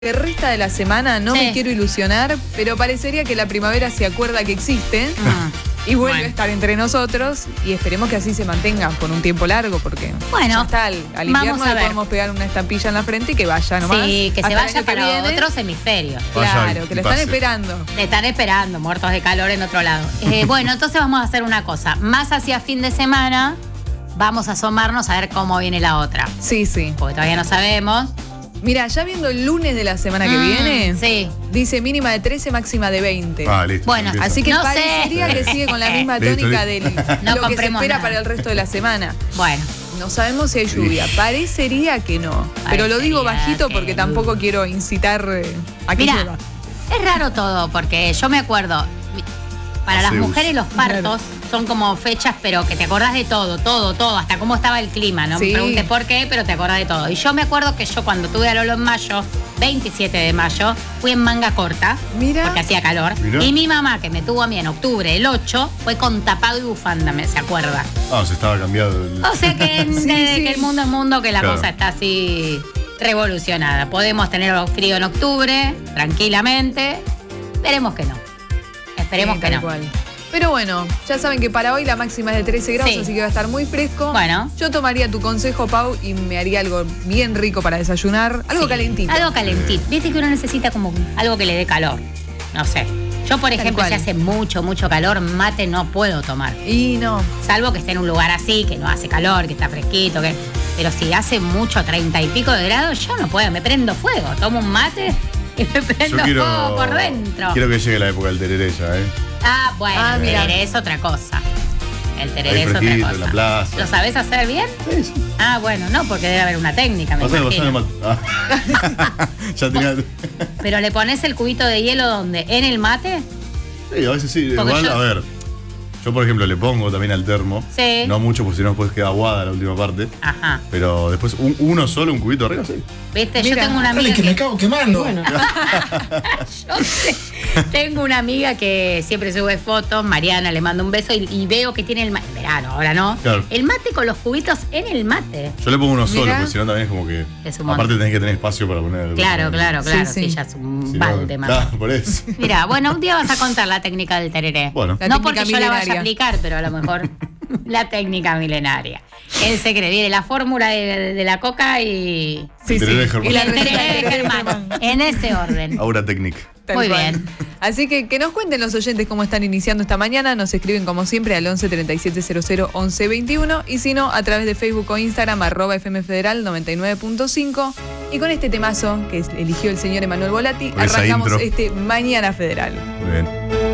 Que resta de la semana, no Sí. me quiero ilusionar, pero parecería que la primavera se acuerda que existe y vuelve Bueno. a estar entre nosotros y esperemos que así se mantenga por un tiempo largo porque Bueno, ya está, al vamos invierno a le ver. podemos pegar una estampilla en la frente y que vaya nomás. Sí, que se hasta el vaya año que para viene. otros hemisferios. Claro, Vaya que y lo están pase. esperando. Le están esperando, muertos de calor en otro lado. Bueno, entonces vamos a hacer una cosa. Más hacia fin de semana, vamos a asomarnos a ver cómo viene la otra. Sí, sí. Porque todavía no sabemos. Mira, ya viendo el lunes de la semana que viene, Sí. dice mínima de 13, máxima de 20. Ah, listo. Bueno, empieza. Así que No parecería sé. que sigue con la misma Listo, tónica listo. de No lo que se compremos espera nada. para el resto de la semana. Bueno, No sabemos si hay lluvia. Parecería que no. Pero lo digo Parecería bajito que porque no. tampoco quiero incitar a que mira, llueva. es raro todo, porque yo me acuerdo, para las Zeus. mujeres los partos son como fechas, pero que te acordás de todo, hasta cómo estaba el clima, no Sí. me preguntes por qué, pero te acordás de todo. Y yo me acuerdo que yo cuando tuve a Lolo en mayo, 27 de mayo, fui en manga corta, Mira. porque hacía calor, Mirá. y mi mamá, que me tuvo a mí en octubre, el 8, fue con tapado y bufanda, ¿se acuerda? Ah, se estaba cambiado. O sea que Sí, desde sí. que el mundo es mundo, que la Claro. cosa está así revolucionada. Podemos tener frío en octubre, tranquilamente. Esperemos que no. Esperemos Sí, que tal no. cual. Pero bueno, ya saben que para hoy la máxima es de 13 grados, Sí. así que va a estar muy fresco. Bueno. Yo tomaría tu consejo, Pau, y me haría algo bien rico para desayunar. Algo Sí, calentito. Algo calentito. Viste que uno necesita como algo que le dé calor. No sé. Yo, por ejemplo, cual. si hace mucho calor, mate no puedo tomar. Y no. Salvo que esté en un lugar así, que no hace calor, que está fresquito, que. Pero si hace mucho, 30 y pico de grados, yo no puedo, me prendo fuego. Tomo un mate y me prendo Yo quiero. fuego por dentro. Quiero que llegue la época del tereré ya, ¿eh? Ah, bueno, Ah, el mira. tereré es otra cosa. El tereré Ahí es otra fresquito, cosa. en la plaza. ¿Lo sabés hacer bien? Sí, sí. Ah, bueno, no, porque debe haber una técnica, me Pasame imagino. el mate. Ah. Ya tenía. Pero le pones el cubito de hielo donde, en el mate. Sí, a veces sí. Porque Igual, yo- a ver. Yo, por ejemplo, le pongo también al termo. Sí. No mucho, porque si no, después queda aguada la última parte. Ajá. Pero después, uno solo, un cubito arriba, sí. Viste, Mira. yo tengo una Dale, amiga que me cago quemando. Yo sé. Tengo una amiga que siempre sube fotos, Mariana, le mando un beso y veo que tiene el mate, en verano, ahora no, Claro. el mate con los cubitos en el mate. Yo le pongo uno solo, Mirá. porque si no también es como que. Es un montón. Aparte tenés que tener espacio para poner. Claro, Sí, sí, sí. ya es un Si no, balde más. claro, por eso. Mira, bueno, un día vas a contar la técnica del tereré. Bueno. La No técnica porque yo la vaya a milenaria. aplicar, pero a lo mejor la técnica milenaria. El secreto, viene la fórmula de la coca y Sí, Tereré sí. Germán. el la receta tereré de de Germán. En ese orden. Aura Technic. Tal Muy cual. bien. Así que nos cuenten los oyentes cómo están iniciando esta mañana. Nos escriben como siempre al 11 37 00 11 21 y si no, a través de Facebook o Instagram @FM Federal 99.5. Y con este temazo que eligió el señor Emanuel Volati, Con esa arrancamos intro. este Mañana Federal. Muy bien.